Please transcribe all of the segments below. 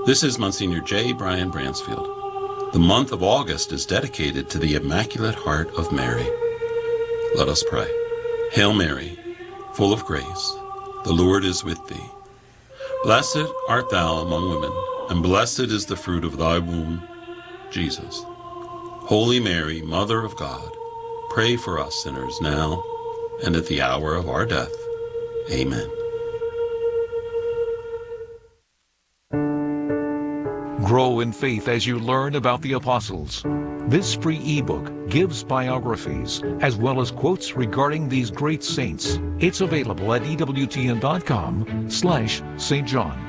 This is Monsignor J. Brian Bransfield. The month of August is dedicated to the Immaculate Heart of Mary. Let us pray. Hail Mary, full of grace, the Lord is with thee. Blessed art thou among women, and blessed is the fruit of thy womb, Jesus. Holy Mary, Mother of God, pray for us sinners now and at the hour of our death. Amen. Grow in faith as you learn about the apostles. This free ebook gives biographies as well as quotes regarding these great saints. It's available at EWTN.com/St. John.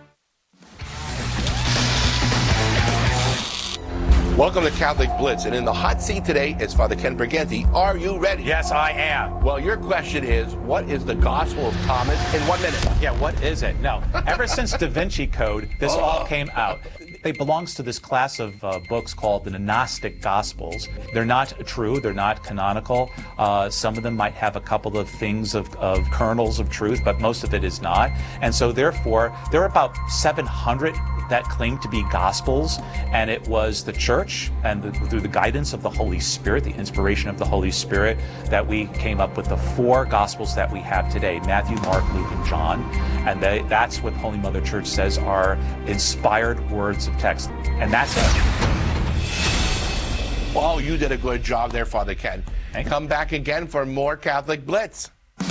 Welcome to Catholic Blitz, and in the hot seat today is Father Ken Briganti. Are you ready? Yes, I am. Well, your question is, what is the Gospel of Thomas in 1 minute? Yeah, what is it? No, ever since Da Vinci Code, this all came out. It belongs to this class of books called the Gnostic Gospels. They're not true, they're not canonical. Some of them might have a couple of things of kernels of truth, but most of it is not. And so therefore, there are about 700 that claim to be Gospels, and it was the Church and through the guidance of the Holy Spirit, the inspiration of the Holy Spirit, that we came up with the 4 Gospels that we have today, Matthew, Mark, Luke, and John. And that's what Holy Mother Church says are inspired words of text. And that's it. Well, you did a good job there, Father Ken. Thank you. Come back again for more Catholic Blitz.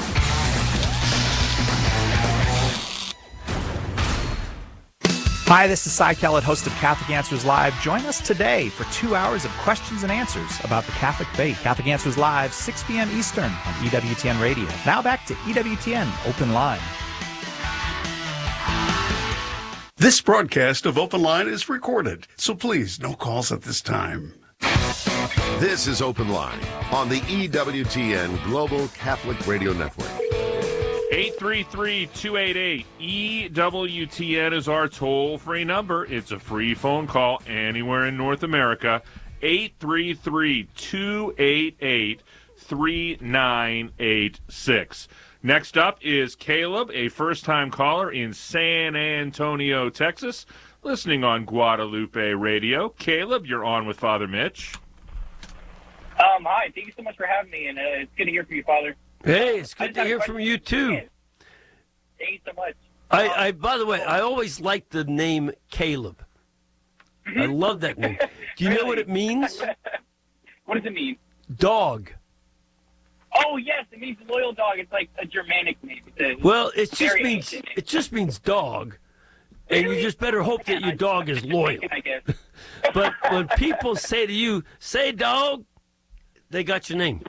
Hi, this is Cy Kellett, host of Catholic Answers Live. Join us today for 2 hours of questions and answers about the Catholic faith. Catholic Answers Live, 6 p.m. Eastern on EWTN Radio. Now back to EWTN Open Line. This broadcast of Open Line is recorded, so please, no calls at this time. This is Open Line on the EWTN Global Catholic Radio Network. 833-288-EWTN is our toll-free number. It's a free phone call anywhere in North America. 833-288-3986. Next up is Caleb, a first-time caller in San Antonio, Texas, listening on Guadalupe Radio. Caleb, you're on with Father Mitch. Hi, thank you so much for having me, and it's good to hear from you, Father. Hey, it's good to hear from you, too. Thank you so much. I by the way, I always liked the name Caleb. Mm-hmm. I love that name. Do you know what it means? What does it mean? Dog. Oh, yes, it means loyal dog. It's like a Germanic name. Well, it just means dog, and you just better hope that your dog is loyal. I guess. But when people say to you, "Say dog," they got your name.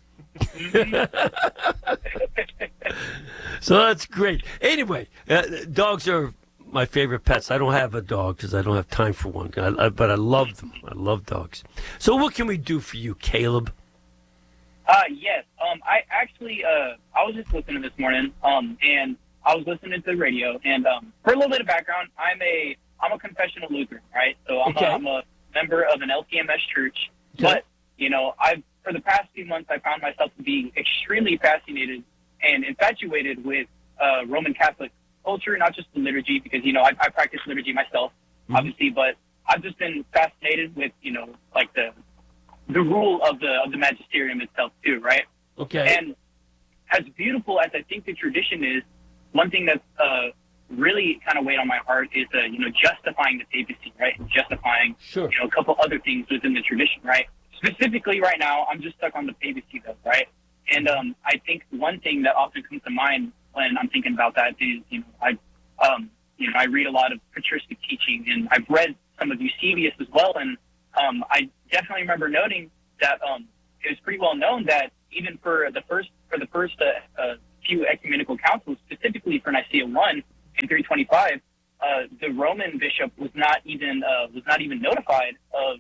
So that's great. Anyway, dogs are my favorite pets. I don't have a dog because I don't have time for one, but I love them. I love dogs. So what can we do for you, Caleb? Yes. I actually, I was just listening this morning, and I was listening to the radio, and for a little bit of background, I'm a confessional Lutheran, right? So I'm a member of an LCMS church, but for the past few months, I found myself to be extremely fascinated and infatuated with Roman Catholic culture, not just the liturgy, because, I practice liturgy myself, obviously, but I've just been fascinated with, like the rule of the magisterium itself, too, right? Okay. And as beautiful as I think the tradition is, one thing that's really kind of weighed on my heart is, justifying the papacy, right? And justifying, a couple other things within the tradition, right? Specifically right now, I'm just stuck on the papacy, though, right? And I think one thing that often comes to mind when I'm thinking about that is, I read a lot of patristic teaching, and I've read some of Eusebius as well, and I definitely remember noting that it was pretty well known that even for the first few ecumenical councils, specifically for Nicaea I in 325, the Roman bishop was not even notified of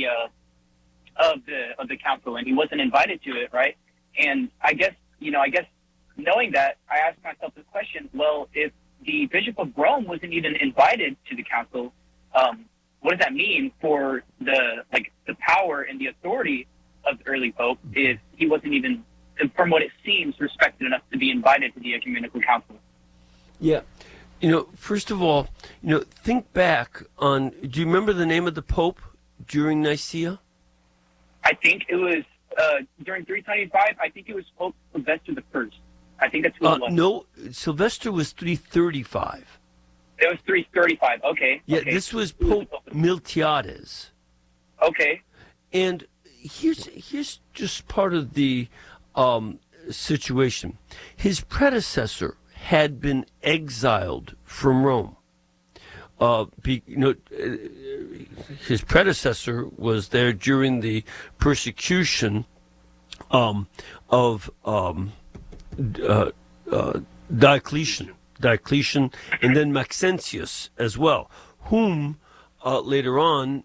the council, and he wasn't invited to it, right? And I guess knowing that, I asked myself this question: well, if the Bishop of Rome wasn't even invited to the council, what does that mean for the power and the authority of the early pope if he wasn't even, from what it seems, respected enough to be invited to the ecumenical council? Yeah. First of all, think back on, do you remember the name of the Pope during Nicaea? I think it was, during 325, I think it was Pope Sylvester I. I think that's who it was. No, Sylvester was 335. It was 335, okay. Yeah, okay. This was Pope Miltiades. Okay. And here's just part of the situation. His predecessor had been exiled from Rome. His predecessor was there during the persecution of Diocletian, and then Maxentius as well, whom later on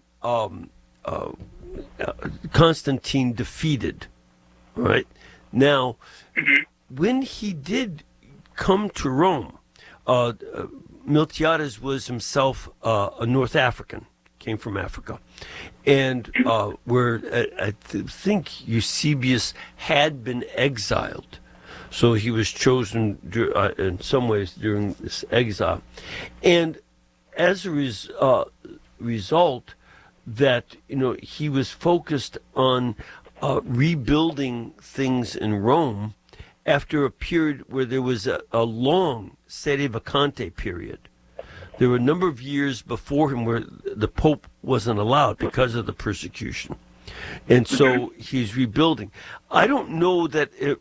Constantine defeated. Right now, when he did come to Rome, Miltiades was himself a North African, came from Africa, and where I think Eusebius had been exiled. So he was chosen in some ways during this exile. And as a result, that, he was focused on rebuilding things in Rome after a period where there was a long sede vacante period. There were a number of years before him where the Pope wasn't allowed because of the persecution. And so he's rebuilding. I don't know that it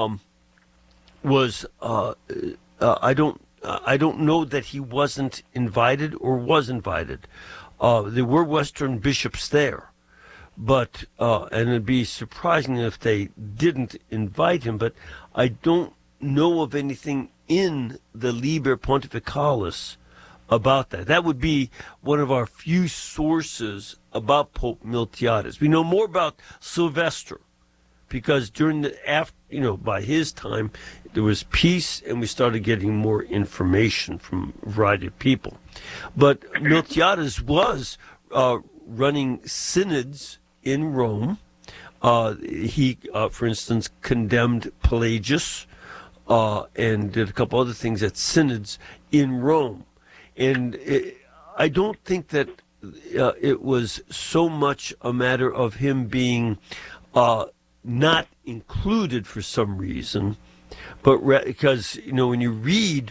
was I don't know that he wasn't invited or was invited. There were Western bishops there, but and it'd be surprising if they didn't invite him. But I don't know of anything in the Liber Pontificalis about that. That would be one of our few sources about Pope Miltiades. We know more about Sylvester, because during by his time, there was peace, and we started getting more information from a variety of people. But Miltiades was running synods in Rome. He, for instance, condemned Pelagius and did a couple other things at synods in Rome. And I don't think that it was so much a matter of him being not included for some reason, but because when you read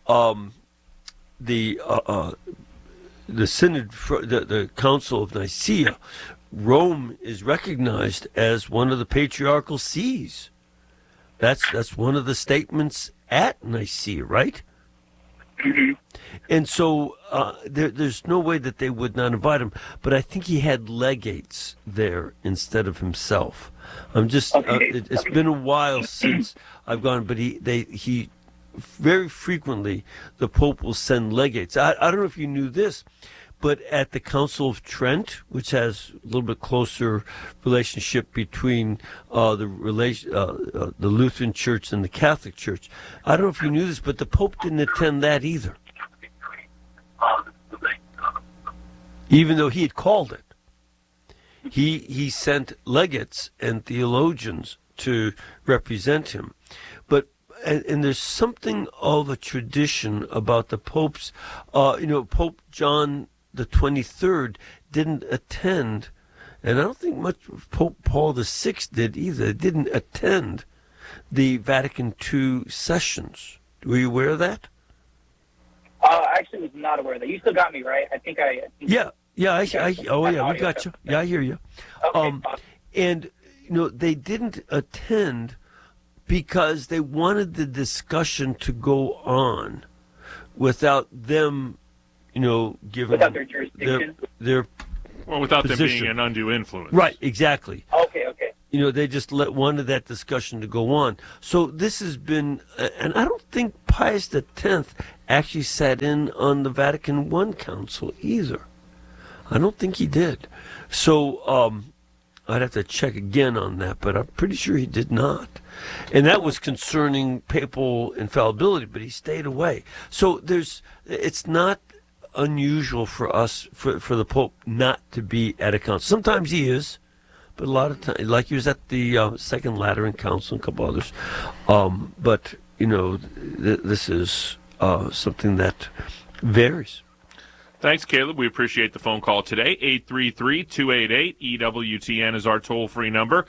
the synod, the Council of Nicaea, Rome is recognized as one of the patriarchal sees. That's one of the statements at Nicaea, right? And so there's no way that they would not invite him. But I think he had legates there instead of himself. I'm just it's been a while since I've gone, but he very frequently, the Pope will send legates. I don't know if you knew this, but at the Council of Trent, which has a little bit closer relationship between the Lutheran Church and the Catholic Church, I don't know if you knew this, but the Pope didn't attend that either, even though he had called it. He sent legates and theologians to represent him. But and there's something of a tradition about the popes. Pope John the 23rd didn't attend, and I don't think much Pope Paul VI did either. Didn't attend the Vatican II sessions. Were you aware of that? I actually was not aware of that. You still got me, right? I think we got you. Yeah, I hear you. Okay. And they didn't attend because they wanted the discussion to go on without them, giving without their jurisdiction, their without position. them being an undue influence. Right, exactly. Okay. They just wanted that discussion to go on. So this has been, and I don't think Pius X actually sat in on the Vatican I Council either. I don't think he did. So I'd have to check again on that, but I'm pretty sure he did not. And that was concerning papal infallibility, but he stayed away. So it's not unusual for us, for the Pope not to be at a council. Sometimes he is, but a lot of times, like he was at the Second Lateran Council and a couple others. But, this is something that varies. Thanks, Caleb. We appreciate the phone call today. 833-288-EWTN is our toll-free number.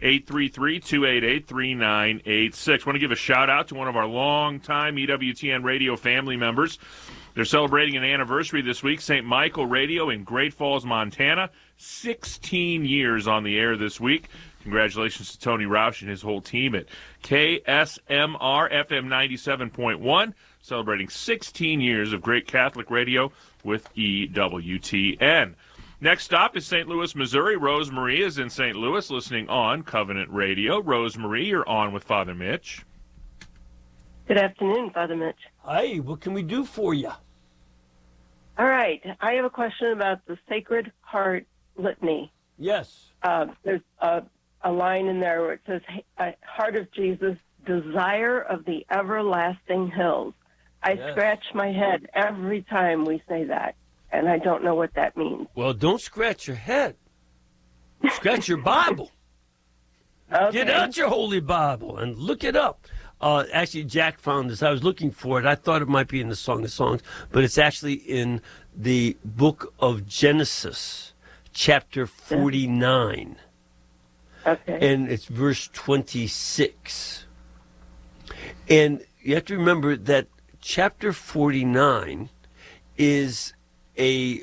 833-288-3986. Want to give a shout-out to one of our longtime EWTN radio family members. They're celebrating an anniversary this week. St. Michael Radio in Great Falls, Montana. 16 years on the air this week. Congratulations to Tony Roush and his whole team at KSMR FM 97.1. Celebrating 16 years of great Catholic radio with EWTN. Next stop is St. Louis, Missouri. Rosemarie is in St. Louis listening on Covenant Radio. Rosemarie, you're on with Father Mitch. Good afternoon, Father Mitch. Hi, what can we do for you? All right. I have a question about the Sacred Heart Litany. Yes. There's a line in there where it says, Heart of Jesus, desire of the everlasting hills. I scratch my head every time we say that, and I don't know what that means. Well, don't scratch your head. Scratch your Bible. Okay. Get out your Holy Bible and look it up. Actually, Jack found this. I was looking for it. I thought it might be in the Song of Songs, but it's actually in the book of Genesis, chapter 49. Okay. And it's verse 26. And you have to remember that chapter 49 is a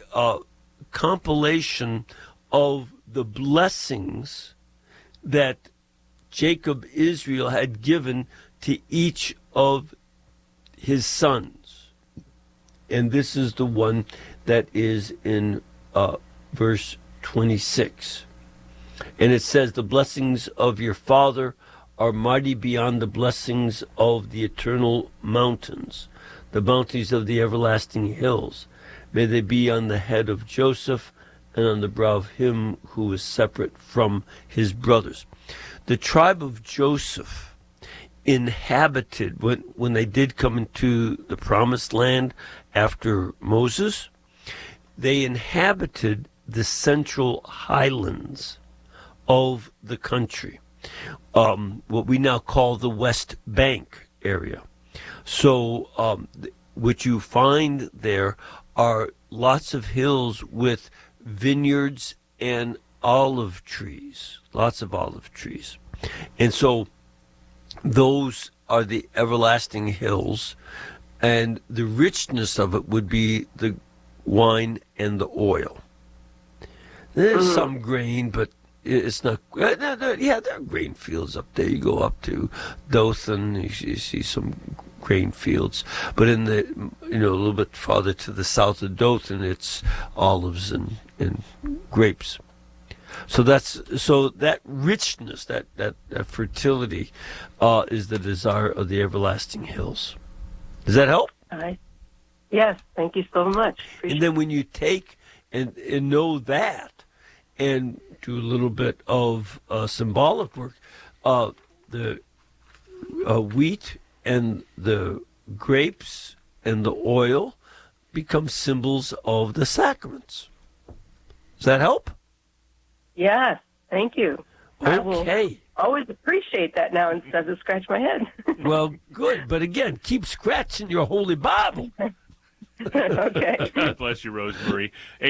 compilation of the blessings that Jacob Israel had given to each of his sons. And this is the one that is in verse 26. And it says, the blessings of your father are mighty beyond the blessings of the eternal mountains, the bounties of the everlasting hills. May they be on the head of Joseph and on the brow of him who is separate from his brothers. The tribe of Joseph inhabited, when they did come into the promised land after Moses, they inhabited the central highlands of the country, what we now call the West Bank area. So what you find there are lots of hills with vineyards and olive trees, lots of olive trees. And so those are the everlasting hills, and the richness of it would be the wine and the oil. There's some grain, but it's not. Yeah, there are grain fields up there. You go up to Dothan, you see some grain fields, but in the a little bit farther to the south of Dothan, it's olives and grapes. So that richness, that fertility, is the desire of the everlasting hills. Does that help? Yes, thank you so much. And then when you take and know that, and do a little bit of symbolic work, the wheat and the grapes and the oil become symbols of the sacraments. Does that help? Yes, thank you. Okay. I will always appreciate that now instead of scratch my head. Well, good. But again, keep scratching your Holy Bible. Okay. God bless you, Rosemarie.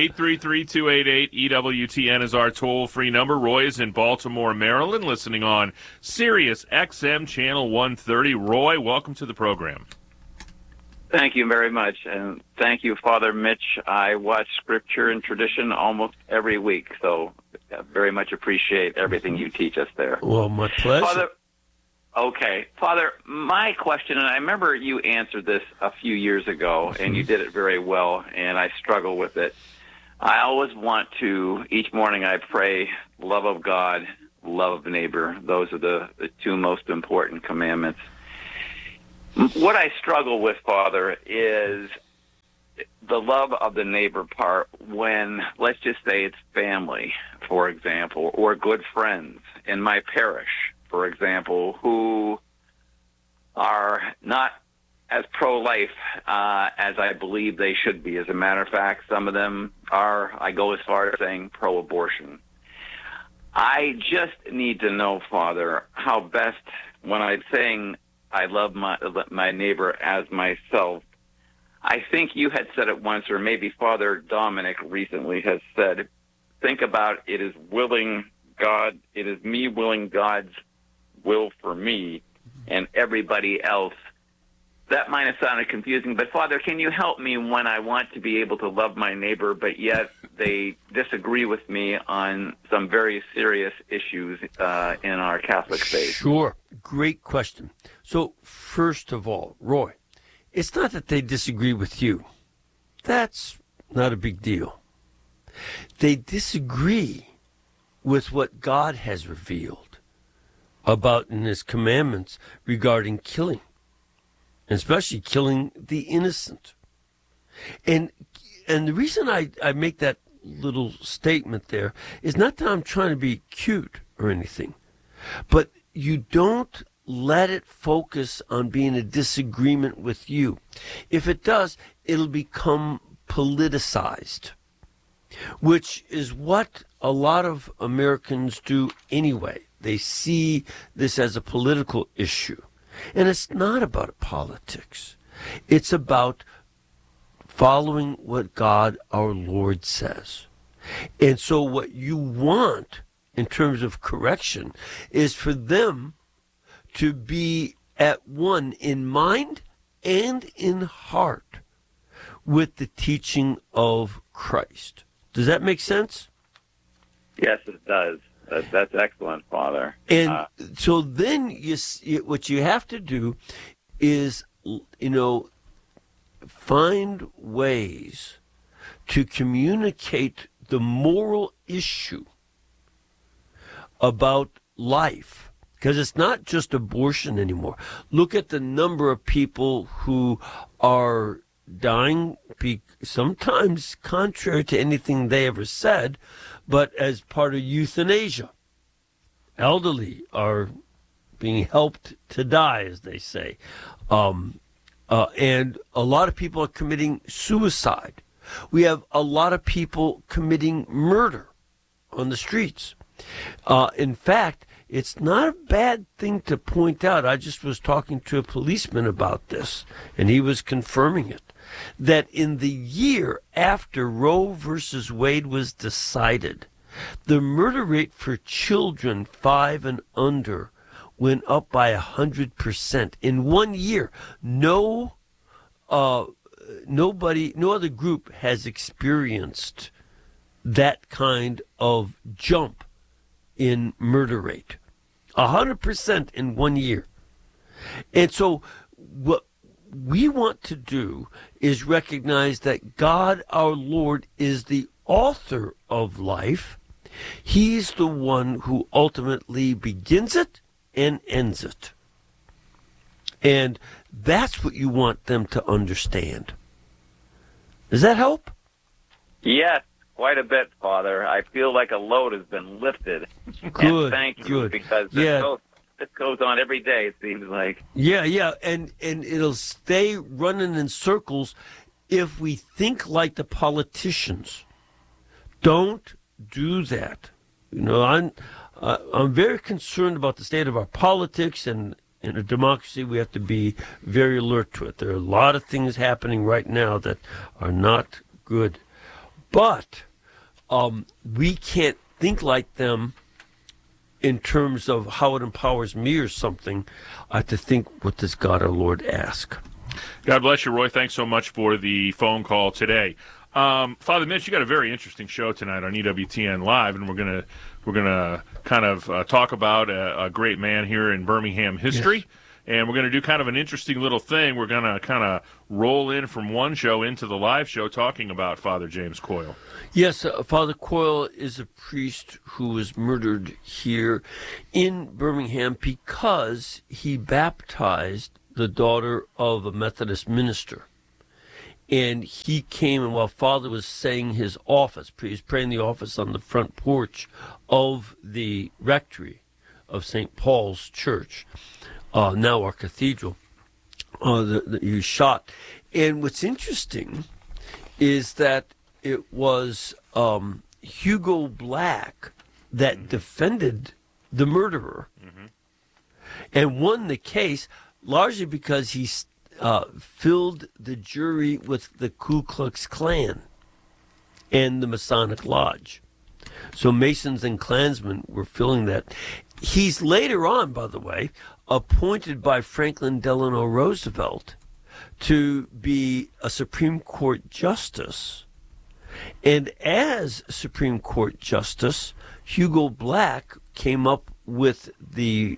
833-288-EWTN is our toll-free number. Roy is in Baltimore, Maryland, listening on Sirius XM Channel 130. Roy, welcome to the program. Thank you very much, and thank you, Father Mitch. I watch Scripture and Tradition almost every week, so I very much appreciate everything you teach us there. Well, my pleasure. Father, my question, and I remember you answered this a few years ago, and you did it very well, and I struggle with it. I always want to, each morning I pray, love of God, love of neighbor. Those are the two most important commandments. What I struggle with, Father, is the love of the neighbor part when, let's just say it's family, for example, or good friends in my parish, for example, who are not as pro-life as I believe they should be. As a matter of fact, some of them are, I go as far as saying, pro-abortion. I just need to know, Father, how best, when I'm saying I love my neighbor as myself, I think you had said it once, or maybe Father Dominic recently has said, think about it is me willing God's will for me and everybody else. That might have sounded confusing, but Father, can you help me when I want to be able to love my neighbor, but yet they disagree with me on some very serious issues in our Catholic faith? Sure. Great question. So, first of all, Roy, it's not that they disagree with you. That's not a big deal. They disagree with what God has revealed about in his commandments regarding killing, especially killing the innocent. And the reason I make that little statement there is not that I'm trying to be cute or anything, but you don't let it focus on being a disagreement with you. If it does, it'll become politicized, which is what a lot of Americans do anyway. They see this as a political issue. And it's not about politics. It's about following what God our Lord says. And so what you want in terms of correction is for them to be at one in mind and in heart with the teaching of Christ. Does that make sense? Yes, it does. That's excellent, Father. And so then what you have to do is, find ways to communicate the moral issue about life. Because it's not just abortion anymore. Look at the number of people who are dying, sometimes contrary to anything they ever said, but as part of euthanasia. Elderly are being helped to die, as they say. And a lot of people are committing suicide. We have a lot of people committing murder on the streets. In fact, it's not a bad thing to point out. I just was talking to a policeman about this, and he was confirming it, that in the year after Roe versus Wade was decided, the murder rate for children 5 and under went up by 100% in 1 year. No other group has experienced that kind of jump in murder rate. 100% in 1 year. And so what we want to do is recognize that God our Lord is the author of life. He's the one who ultimately begins it and ends it. And that's what you want them to understand. Does that help? Yes, quite a bit, Father. I feel like a load has been lifted. Good, and thank you, good. because it goes on every day, it seems like. Yeah, and it'll stay running in circles if we think like the politicians. Don't do that. I'm very concerned about the state of our politics, and in a democracy we have to be very alert to it. There are a lot of things happening right now that are not good. But we can't think like them in terms of how it empowers me or something. I have to think, what does God our Lord ask? God bless you, Roy. Thanks so much for the phone call today. Father Mitch, you got a very interesting show tonight on EWTN Live, and we're gonna kind of talk about a great man here in Birmingham history. Yes. And we're going to do kind of an interesting little thing. We're going to kind of roll in from one show into the live show talking about Father James Coyle. Yes, Father Coyle is a priest who was murdered here in Birmingham because he baptized the daughter of a Methodist minister. And he came, and while Father was saying his office, he was praying the office on the front porch of the rectory of St. Paul's Church, now our cathedral, he was shot. And what's interesting is that it was Hugo Black that defended the murderer and won the case, largely because he filled the jury with the Ku Klux Klan and the Masonic Lodge. So Masons and Klansmen were filling that. He's later on, by the way, appointed by Franklin Delano Roosevelt to be a Supreme Court justice. And as Supreme Court justice, Hugo Black came up with the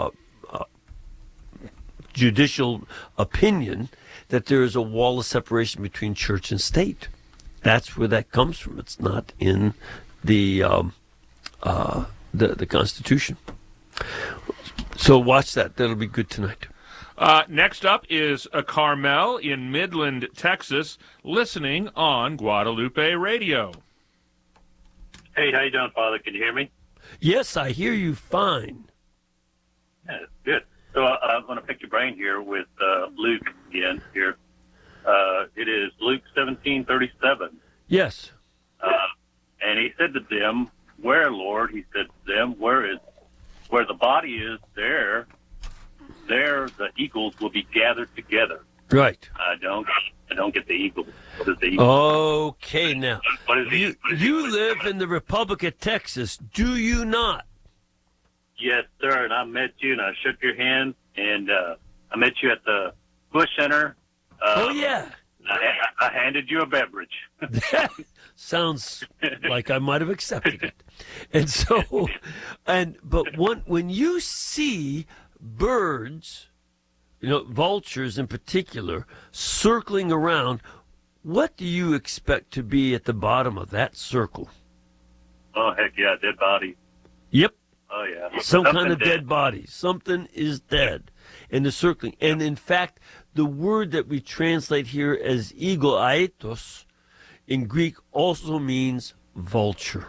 judicial opinion that there is a wall of separation between church and state. That's where that comes from. It's not in the Constitution. So watch that. That'll be good tonight. Next up is Carmel in Midland, Texas, listening on Guadalupe Radio. Hey, how you doing, Father? Can you hear me? Yes, I hear you fine. Yeah, good. So I'm going to pick your brain here with Luke again here. It is Luke 17:37. Yes. And he said to them, "Where, Lord?" He said to them, "Where the body is, there the eagles will be gathered together." Right. I don't get the eagle. What is the eagle? Okay, now What is you live in the Republic of Texas, do you not? Yes, sir. And I met you, and I shook your hand, and I met you at the Bush Center. Oh yeah. I handed you a beverage. Sounds like I might have accepted it. And so, but when you see birds, vultures in particular, circling around, what do you expect to be at the bottom of that circle? Oh, heck yeah, dead body. Yep. Oh, yeah. Some kind of dead body. Something is dead. And the circling. And in fact, the word that we translate here as eagle, aetos, in Greek also means vulture.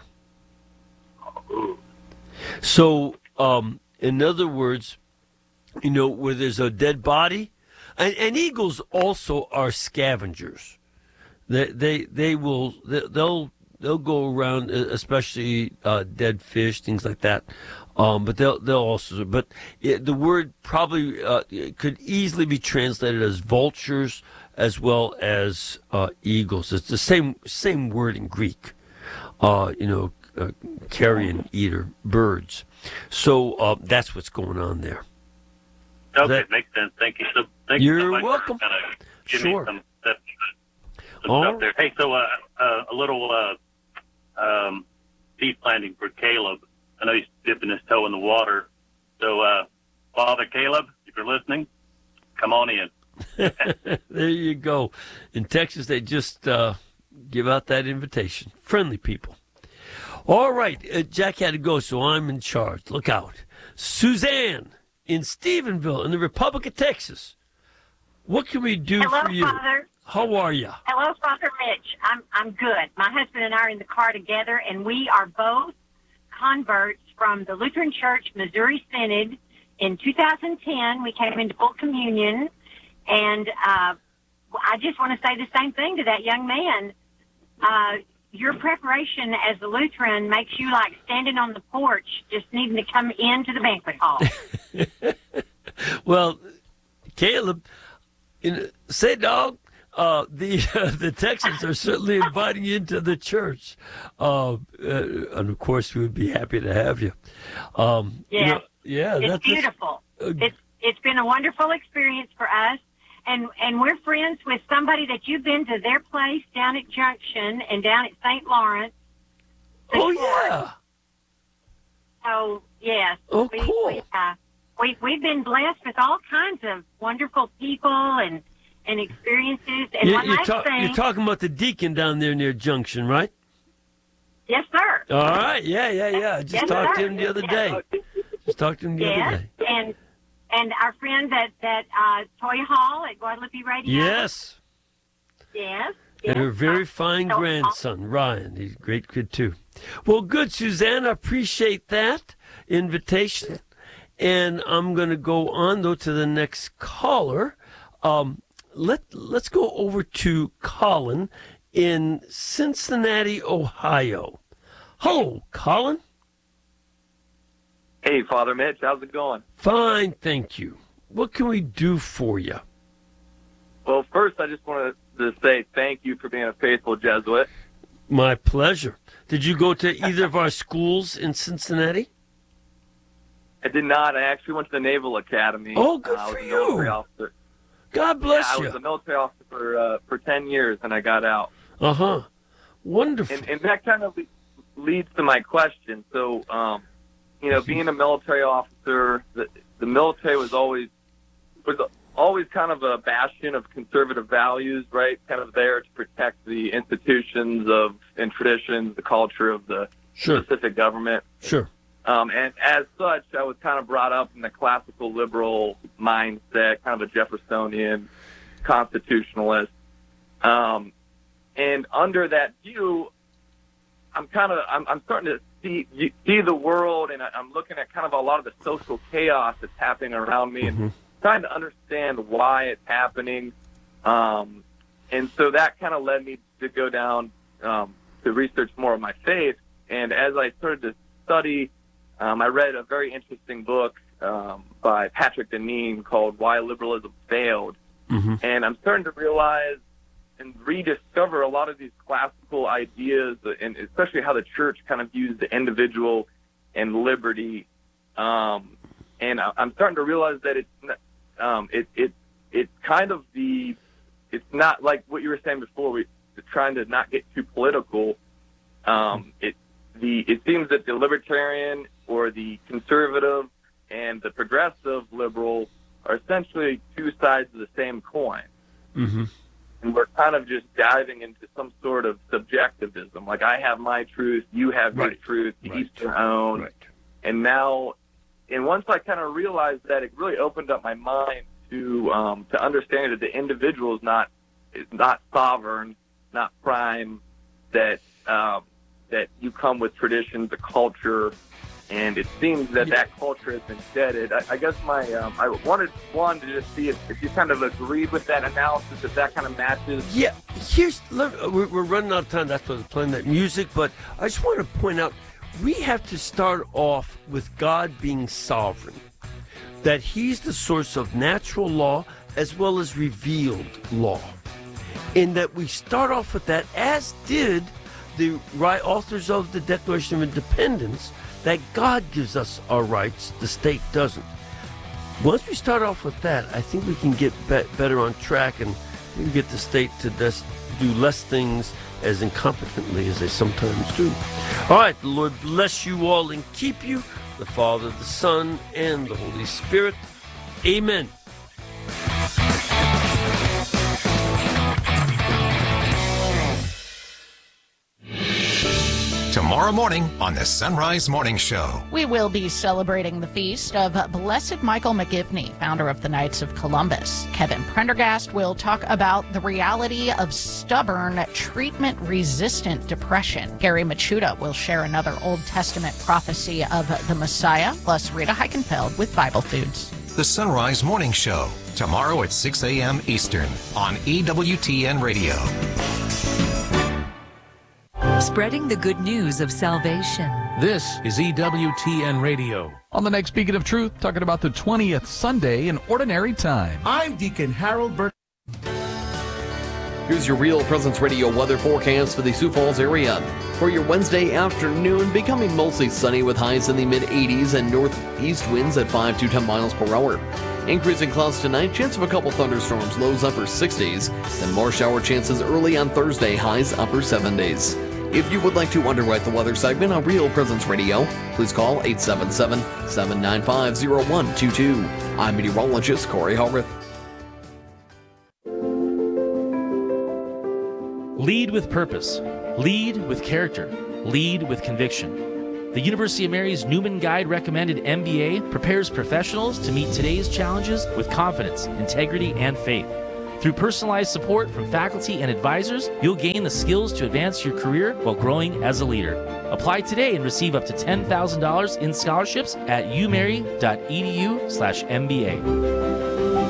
So, in other words, where there's a dead body, and eagles also are scavengers. They'll go around, especially dead fish, things like that. But they'll also. But the word probably could easily be translated as vultures as well as eagles. It's the same word in Greek. Carrion eater, birds. So that's what's going on there. Okay, makes sense. Thank you. You're so much welcome. For give Sure. Me some stuff there. Hey, so a little seed planting for Caleb. I know he's dipping his toe in the water. So, Father Caleb, if you're listening, come on in. There you go. In Texas, they just give out that invitation. Friendly people. All right. Jack had to go, so I'm in charge. Look out. Suzanne in Stephenville in the Republic of Texas. What can we do Hello, for you? Father. How are you? Hello, Father Mitch. I'm good. My husband and I are in the car together, and we are both converts from the Lutheran Church Missouri Synod. In 2010, we came into full communion, and I just want to say the same thing to that young man. Your preparation as a Lutheran makes you like standing on the porch, just needing to come into the banquet hall. Well, Caleb, say, dog, the Texans are certainly inviting you into the church. And of course, we would be happy to have you. Yeah, it's that's beautiful. It's been a wonderful experience for us. And we're friends with somebody that you've been to their place down at Junction and down at St. Lawrence. Oh, yeah. So, yes. Oh, cool. We've been blessed with all kinds of wonderful people and experiences. And one last thing. You're talking about the deacon down there near Junction, right? Yes, sir. All right. Yeah. I just talked to him the other day. Other day. And our friend at Toy Hall at Guadalupe Radio. Yes. Yes. And her very fine grandson, Ryan. He's a great kid, too. Well, good, Suzanne. I appreciate that invitation. And I'm going to go on, though, to the next caller. Let's go over to Colin in Cincinnati, Ohio. Hello, Colin. Hey, Father Mitch, how's it going? Fine, thank you. What can we do for you? Well, first, I just wanted to say thank you for being a faithful Jesuit. My pleasure. Did you go to either of our schools in Cincinnati? I did not. I actually went to the Naval Academy. Oh, good I was for a military you. officer. God bless I you. was a military officer for 10 years, and I got out. Uh-huh. Wonderful. And that kind of leads to my question. So, being a military officer, the military was always kind of a bastion of conservative values, right? Kind of there to protect the institutions and traditions, the culture of the specific government. Sure. And as such, I was kind of brought up in the classical liberal mindset, kind of a Jeffersonian constitutionalist. And under that view, I'm starting to see the world, and I'm looking at kind of a lot of the social chaos that's happening around me, and trying to understand why it's happening. And so that kind of led me to go down to research more of my faith. And as I started to study, I read a very interesting book by Patrick Deneen called Why Liberalism Failed. And I'm starting to realize and rediscover a lot of these classical ideas, and especially how the church kind of views the individual and liberty. And I'm starting to realize that it's kind of it's not like what you were saying before. We're trying to not get too political. It seems that the libertarian or the conservative and the progressive liberal are essentially two sides of the same coin. And we're kind of just diving into some sort of subjectivism. Like, I have my truth, you have your truth, each their own. And once I kind of realized that, it really opened up my mind to understanding that the individual is not sovereign, not prime, that you come with traditions, a culture, and it seems that culture has been shedded. I guess I wanted to just see if you kind of agreed with that analysis, if that kind of matches. Yeah, we're running out of time. That's why I was playing that music. But I just want to point out, we have to start off with God being sovereign, that he's the source of natural law as well as revealed law. And that we start off with that, as did the authors of the Declaration of Independence, that God gives us our rights, the state doesn't. Once we start off with that, I think we can get better on track, and we can get the state to do less things as incompetently as they sometimes do. All right, the Lord bless you all and keep you, the Father, the Son, and the Holy Spirit. Amen. Tomorrow morning on the Sunrise Morning Show. We will be celebrating the feast of Blessed Michael McGivney, founder of the Knights of Columbus. Kevin Prendergast will talk about the reality of stubborn, treatment-resistant depression. Gary Machuda will share another Old Testament prophecy of the Messiah, plus Rita Heikenfeld with Bible Foods. The Sunrise Morning Show, tomorrow at 6 a.m. Eastern on EWTN Radio. Spreading the good news of salvation. This is EWTN Radio. On the next Beacon of Truth, talking about the 20th Sunday in Ordinary Time. I'm Deacon Harold Burke. Here's your Real Presence Radio weather forecast for the Sioux Falls area. For your Wednesday afternoon, becoming mostly sunny with highs in the mid-80s and northeast winds at 5 to 10 miles per hour. Increasing clouds tonight, chance of a couple thunderstorms, lows upper 60s. Then more shower chances early on Thursday, highs upper 70s. If you would like to underwrite the weather segment on Real Presence Radio, please call 877-795-0122. I'm meteorologist Corey Hallworth. Lead with purpose. Lead with character. Lead with conviction. The University of Mary's Newman Guide recommended MBA prepares professionals to meet today's challenges with confidence, integrity, and faith. Through personalized support from faculty and advisors, you'll gain the skills to advance your career while growing as a leader. Apply today and receive up to $10,000 in scholarships at umary.edu/MBA.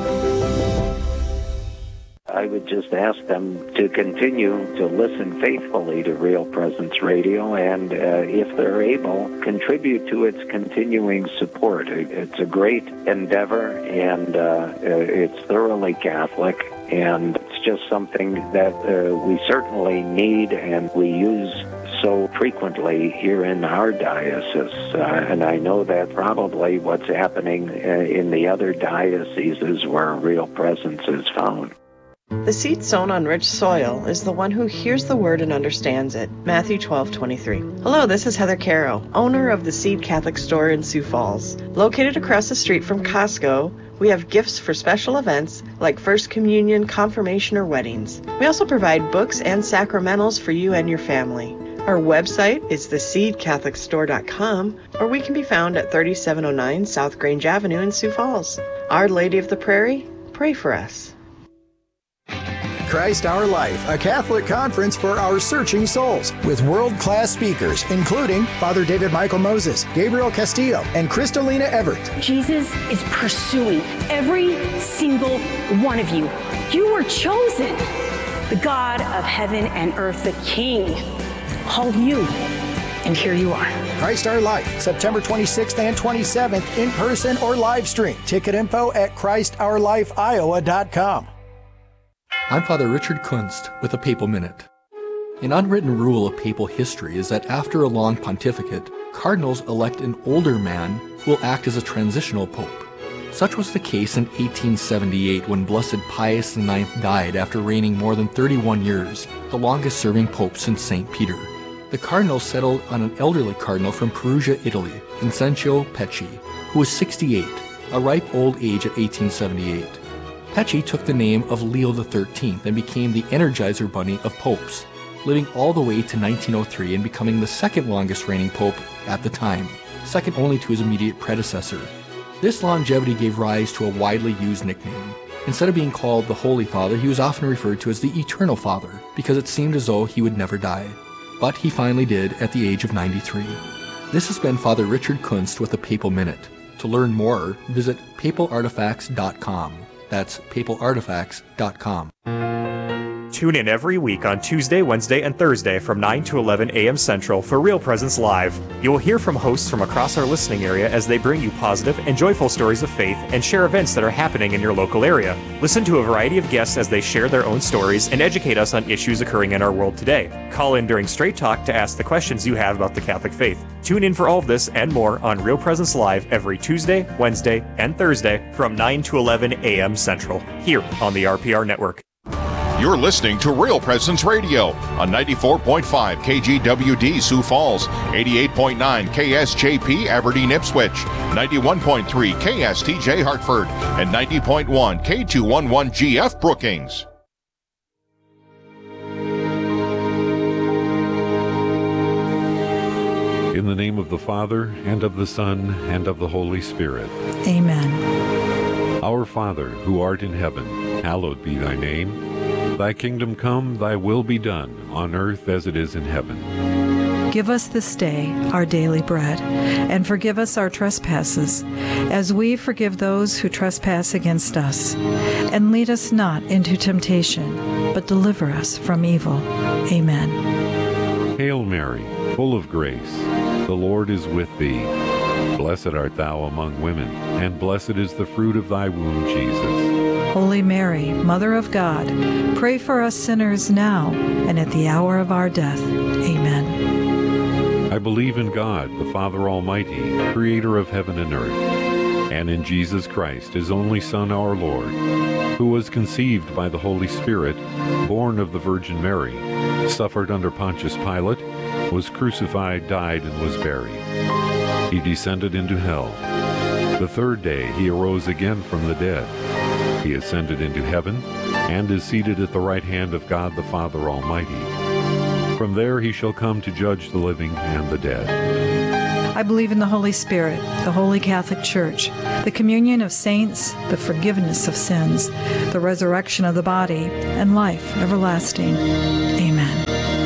I would just ask them to continue to listen faithfully to Real Presence Radio and, if they're able, contribute to its continuing support. It's a great endeavor, and it's thoroughly Catholic. And it's just something that we certainly need and we use so frequently here in our diocese. And I know that probably what's happening in the other dioceses where Real Presence is found. The seed sown on rich soil is the one who hears the word and understands it. Matthew 12:23. Hello, this is Heather Caro, owner of the Seed Catholic Store in Sioux Falls. Located across the street from Costco, we have gifts for special events like First Communion, confirmation, or weddings. We also provide books and sacramentals for you and your family. Our website is theseedcatholicstore.com, or we can be found at 3709 South Grange Avenue in Sioux Falls. Our Lady of the Prairie, pray for us. Christ Our Life, a Catholic conference for our searching souls, with world-class speakers, including Father David Michael Moses, Gabriel Castillo, and Kristalina Everett. Jesus is pursuing every single one of you. You were chosen. The God of heaven and earth, the King, called you, and here you are. Christ Our Life, September 26th and 27th, in person or live stream. Ticket info at ChristOurLifeIowa.com. I'm Father Richard Kunst with a Papal Minute. An unwritten rule of papal history is that after a long pontificate, cardinals elect an older man who will act as a transitional pope. Such was the case in 1878 when Blessed Pius IX died after reigning more than 31 years, the longest-serving pope since St. Peter. The cardinals settled on an elderly cardinal from Perugia, Italy, Vincenzo Pecci, who was 68, a ripe old age at 1878. Pecci took the name of Leo XIII and became the Energizer Bunny of popes, living all the way to 1903 and becoming the second longest reigning pope at the time, second only to his immediate predecessor. This longevity gave rise to a widely used nickname. Instead of being called the Holy Father, he was often referred to as the Eternal Father, because it seemed as though he would never die. But he finally did at the age of 93. This has been Father Richard Kunst with a Papal Minute. To learn more, visit papalartifacts.com. That's papalartifacts.com. Tune in every week on Tuesday, Wednesday, and Thursday from 9 to 11 a.m. Central for Real Presence Live. You will hear from hosts from across our listening area as they bring you positive and joyful stories of faith and share events that are happening in your local area. Listen to a variety of guests as they share their own stories and educate us on issues occurring in our world today. Call in during Straight Talk to ask the questions you have about the Catholic faith. Tune in for all of this and more on Real Presence Live every Tuesday, Wednesday, and Thursday from 9 to 11 a.m. Central, here on the RPR Network. You're listening to Real Presence Radio on 94.5 KGWD Sioux Falls, 88.9 KSJP Aberdeen Ipswich, 91.3 KSTJ Hartford, and 90.1 K211GF Brookings. In the name of the Father, and of the Son, and of the Holy Spirit. Amen. Our Father, who art in heaven, hallowed be thy name. Thy kingdom come, thy will be done, on earth as it is in heaven. Give us this day our daily bread, and forgive us our trespasses, as we forgive those who trespass against us. And lead us not into temptation, but deliver us from evil. Amen. Hail Mary, full of grace, the Lord is with thee. Blessed art thou among women, and blessed is the fruit of thy womb, Jesus. Holy Mary, Mother of God, pray for us sinners now and at the hour of our death. Amen. I believe in God, the Father Almighty, creator of heaven and earth, and in Jesus Christ, his only Son, our Lord, who was conceived by the Holy Spirit, born of the Virgin Mary, suffered under Pontius Pilate, was crucified, died, and was buried. He descended into hell. The third day he arose again from the dead. He ascended into heaven, and is seated at the right hand of God the Father Almighty. From there he shall come to judge the living and the dead. I believe in the Holy Spirit, the Holy Catholic Church, the communion of saints, the forgiveness of sins, the resurrection of the body, and life everlasting. Amen.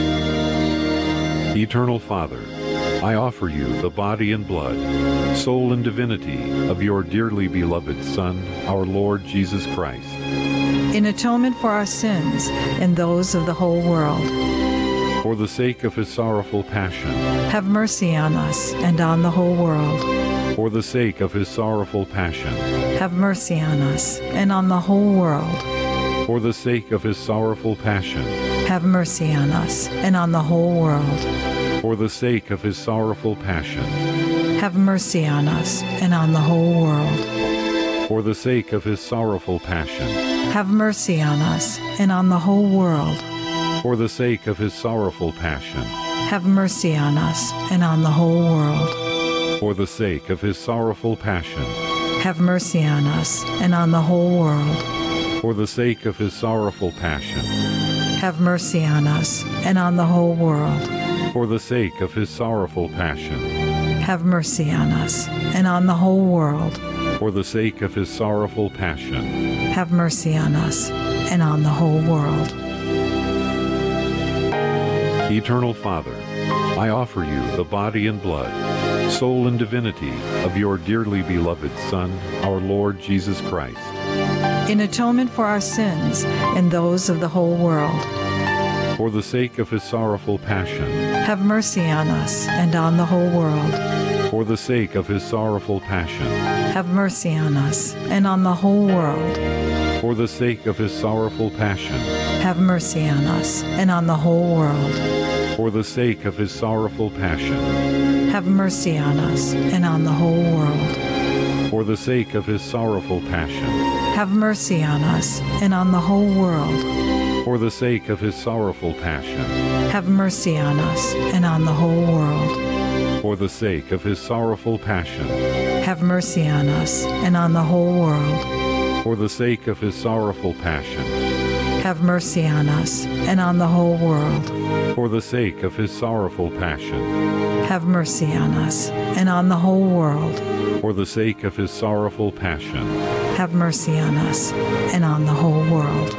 Eternal Father, I offer you the body and blood, soul and divinity of your dearly beloved Son, our Lord Jesus Christ, in atonement for our sins and those of the whole world. For the sake of his sorrowful passion, have mercy on us and on the whole world. For the sake of his sorrowful passion, have mercy on us and on the whole world. For the sake of his sorrowful passion. Have mercy on us and on the whole world. For the sake of his sorrowful passion. Have mercy on us and on the whole world. For the sake of his sorrowful passion. Have mercy on us and on the whole world. For the sake of his sorrowful passion. Have mercy on us and on the whole world. For the sake of his sorrowful passion. Have mercy on us and on the whole world. For the sake of his sorrowful passion. Have mercy on us and on the whole world. For the sake of his sorrowful passion. Have mercy on us and on the whole world. For the sake of his sorrowful passion. Have mercy on us and on the whole world. Eternal Father, I offer you the body and blood, soul and divinity of your dearly beloved Son, our Lord Jesus Christ. In atonement for our sins and those of the whole world. For the sake of his sorrowful passion. Have mercy on us and on the whole world. For the sake of his sorrowful passion. Have mercy on us and on the whole world. For the sake of his sorrowful passion. Have mercy on us and on the whole world. For the sake of his sorrowful passion. Have mercy on us and on the whole world. For the sake of his sorrowful passion. Have mercy on us and on the whole world. For the sake of his sorrowful passion. Have mercy on us and on the whole world. For the sake of his sorrowful passion. Have mercy on us and on the whole world. For the sake of his sorrowful passion. Have mercy on us and on the whole world. For the sake of his sorrowful passion. Have mercy on us and on the whole world. For the sake of his sorrowful passion. Have mercy on us and on the whole world.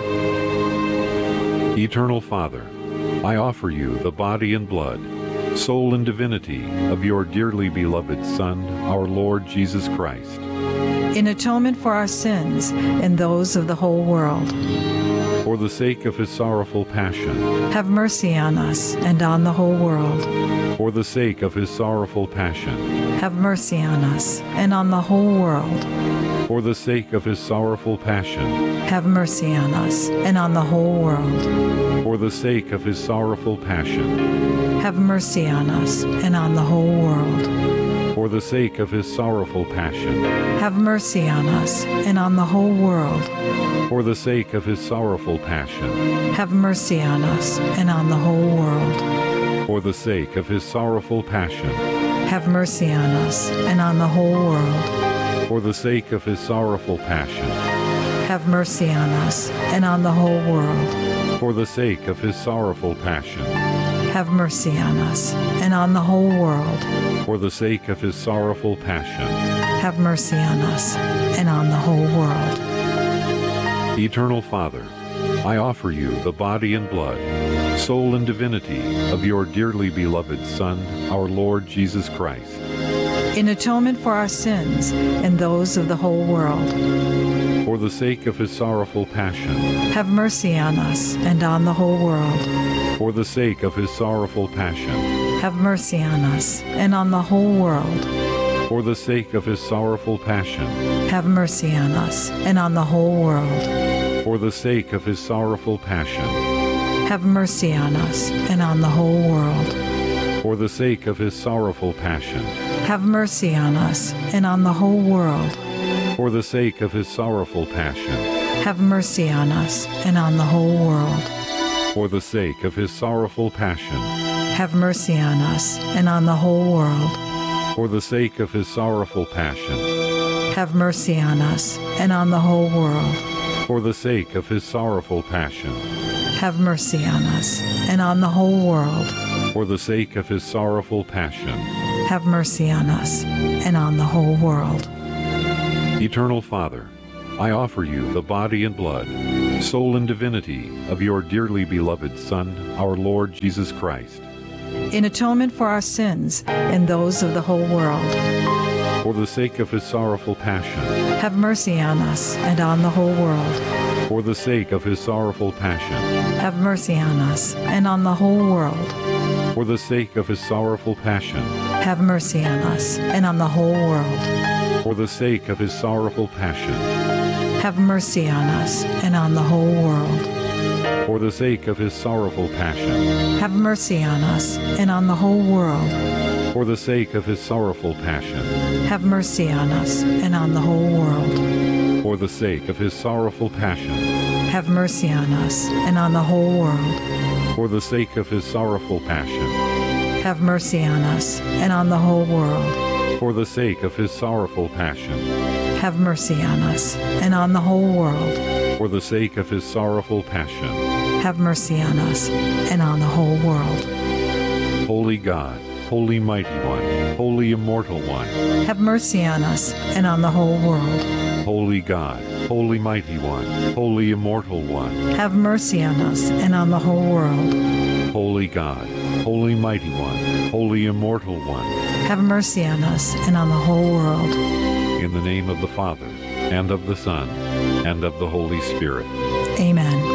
Eternal Father, I offer you the body and blood, soul and divinity of your dearly beloved Son, our Lord Jesus Christ. In atonement for our sins and those of the whole world. For the sake of his sorrowful passion. Have mercy on us and on the whole world. For the sake of his sorrowful passion. Have mercy on us and on the whole world. For the sake of his sorrowful passion. Have mercy on us and on the whole world. For the sake of his sorrowful passion. Have mercy on us and on the whole world. For the sake of his sorrowful passion. Have mercy on us and on the whole world. For the sake of his sorrowful passion. Have mercy on us and on the whole world. For the sake of his sorrowful passion. Have mercy on us and on the whole world. For the sake of his sorrowful passion. Have mercy on us and on the whole world. For the sake of his sorrowful passion. Have mercy on us and on the whole world. For the sake of his sorrowful passion. Have mercy on us and on the whole world. Eternal Father, I offer you the body and blood, soul and divinity of your dearly beloved Son, our Lord Jesus Christ. In atonement for our sins and those of the whole world. For the sake of his sorrowful passion. Have mercy on us and on the whole world. For the sake of his sorrowful passion. Have mercy on us and on the whole world. For the sake of his sorrowful passion. Have mercy on us and on the whole world. For the sake of his sorrowful passion. Have mercy on us and on the whole world. For the sake of his sorrowful passion. Have mercy on us and on the whole world. For the sake of his sorrowful passion. Have mercy on us and on the whole world. For the sake of his sorrowful passion. Have mercy on us and on the whole world. For the sake of his sorrowful passion. Have mercy on us and on the whole world. For the sake of his sorrowful passion. Have mercy on us and on the whole world. For the sake of his sorrowful passion. Have mercy on us and on the whole world. Eternal Father, I offer you the body and blood, soul and divinity of your dearly beloved Son, our Lord Jesus Christ. In atonement for our sins and those of the whole world. For the sake of his sorrowful passion. Have mercy on us and on the whole world. For the sake of his sorrowful passion. Have mercy on us and on the whole world. For the sake of his sorrowful passion. Have mercy on us and on the whole world. For the sake of his sorrowful passion. have mercy on us and on the whole world. For the sake of his sorrowful passion, Have mercy on us and on the whole world. for the sake of his sorrowful passion, Have mercy on us and on the whole world. for the sake of his sorrowful passion, Have mercy on us and on the whole world. for the sake of his sorrowful passion, Have mercy on us and on the whole world. for the sake of his sorrowful passion, Have mercy on us and on the whole world. for the sake of his sorrowful passion. Have mercy on us and on the whole world. Holy God, Holy Mighty One, Holy Immortal One, Have mercy on us and on the whole world. Holy God, Holy Mighty One, Holy Immortal One, Have mercy on us and on the whole world. Holy God, Holy Mighty One, Holy Immortal One, Have mercy on us and on the whole world. in the name of the Father, and of the Son, and of the Holy Spirit. Amen.